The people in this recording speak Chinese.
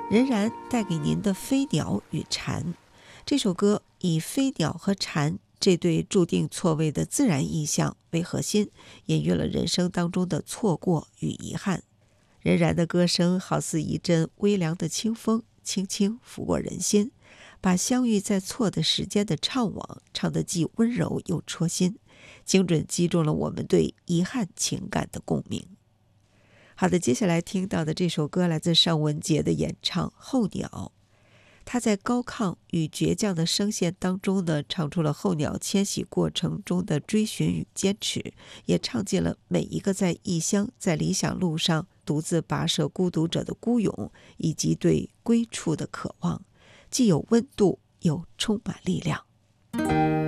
仍然带给您的飞鸟与蝉。这首歌以飞鸟和蝉这对注定错位的自然意象为核心，隐喻了人生当中的错过与遗憾。任然的歌声好似一阵微凉的清风，轻轻拂过人心，把相遇在错的时间的怅惘唱得既温柔又戳心，精准击中了我们对遗憾情感的共鸣。好的，接下来听到的这首歌来自尚雯婕的演唱《候鸟》。他在高亢与倔强的声线当中呢，唱出了候鸟迁徙过程中的追寻与坚持，也唱尽了每一个在异乡、在理想路上独自跋涉孤独者的孤勇，以及对归处的渴望，既有温度，又充满力量。